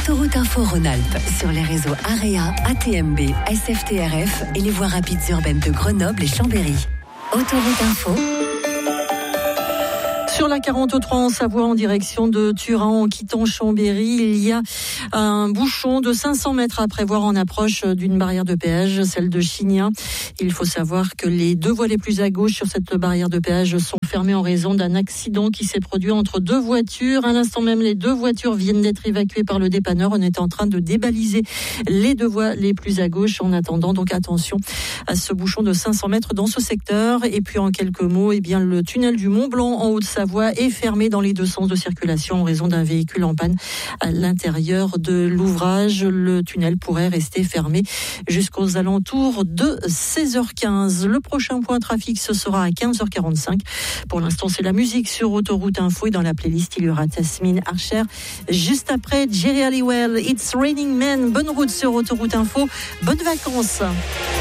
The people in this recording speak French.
Autoroute Info Rhône-Alpes sur les réseaux AREA, ATMB, SFTRF et les voies rapides urbaines de Grenoble et Chambéry. Autoroute Info. Sur la 43 en Savoie en direction de Turin en quittant Chambéry, il y a un bouchon de 500 mètres à prévoir en approche d'une barrière de péage, celle de Chignien. Il faut savoir que les deux voies les plus à gauche sur cette barrière de péage sont fermées en raison d'un accident qui s'est produit entre deux voitures. À l'instant même, les deux voitures viennent d'être évacuées par le dépanneur. On est en train de débaliser les deux voies les plus à gauche en attendant. Donc attention à ce bouchon de 500 mètres dans ce secteur. Et puis en quelques mots, le tunnel du Mont Blanc en Haute-Savoie est fermé dans les deux sens de circulation en raison d'un véhicule en panne à l'intérieur de l'ouvrage. Le tunnel pourrait rester fermé jusqu'aux alentours de 16h15. Le prochain point trafic, ce sera à 15h45. Pour l'instant, c'est la musique sur Autoroute Info et dans la playlist, il y aura Tasmin Archer. Juste après, Jerry Halliwell, It's Raining Men. Bonne route sur Autoroute Info. Bonnes vacances.